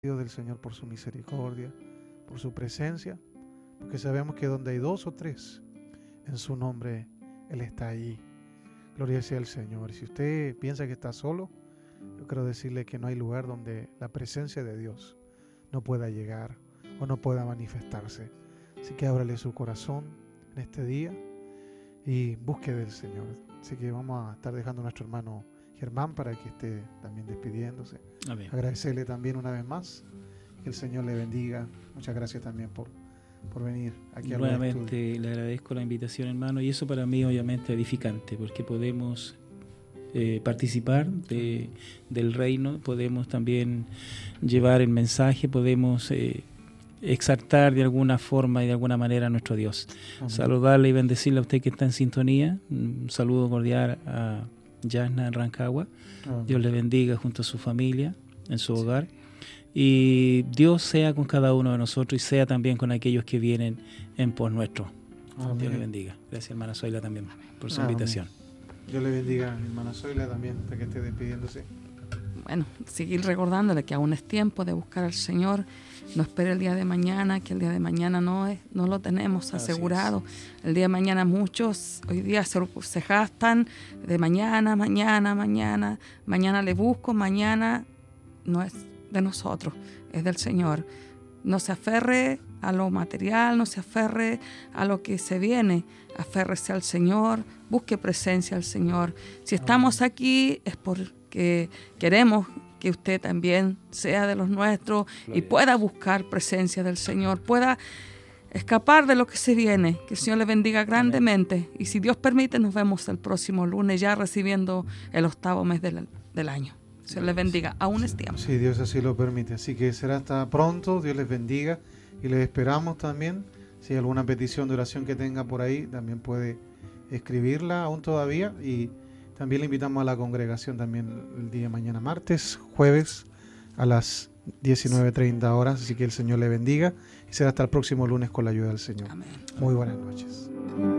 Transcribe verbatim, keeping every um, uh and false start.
Dios del Señor por su misericordia, por su presencia, porque sabemos que donde hay dos o tres en su nombre, Él está allí. Gloria sea al Señor. Y si usted piensa que está solo, yo quiero decirle que no hay lugar donde la presencia de Dios no pueda llegar o no pueda manifestarse. Así que ábrale su corazón en este día y busque del Señor. Así que vamos a estar dejando a nuestro hermano Germán para que esté también despidiéndose. Amén. Agradecerle también una vez más, que el Señor le bendiga. Muchas gracias también por, por venir aquí a nuevamente. Le agradezco la invitación, hermano, y eso para mí obviamente edificante, porque podemos eh, participar de, del reino, podemos también llevar el mensaje, podemos eh, exaltar de alguna forma y de alguna manera a nuestro Dios. Amén. Saludarle y bendecirle a usted que está en sintonía. Un saludo cordial a Yasna en Rancagua. Amén. Dios le bendiga junto a su familia, en su sí. hogar. Y Dios sea con cada uno de nosotros y sea también con aquellos que vienen en pos nuestro. Amén. Dios le bendiga. Gracias, hermana Zoila, también por su Amén. invitación. Dios le bendiga, hermana Zoila, también, hasta que esté despidiéndose. Bueno, seguir recordándole que aún es tiempo de buscar al Señor. No espere el día de mañana, que el día de mañana no es, no lo tenemos asegurado. El día de mañana muchos hoy día se, se gastan de mañana, mañana, mañana, mañana le busco, mañana no es de nosotros, es del Señor. No se aferre a lo material, no se aferre a lo que se viene, aférrese al Señor, busque presencia al Señor. Si estamos aquí es porque queremos que usted también sea de los nuestros y pueda buscar presencia del Señor, pueda escapar de lo que se viene. Que el Señor le bendiga grandemente. Y si Dios permite, nos vemos el próximo lunes ya recibiendo el octavo mes del, del año. Dios les bendiga, aún es tiempo. Sí, Dios así lo permite. Así que será hasta pronto. Dios les bendiga y les esperamos también. Si hay alguna petición de oración que tenga por ahí, también puede escribirla aún todavía. Y también le invitamos a la congregación también el día de mañana, martes, jueves, a las diecinueve treinta horas. Así que el Señor le bendiga y será hasta el próximo lunes con la ayuda del Señor. Amén. Muy buenas noches.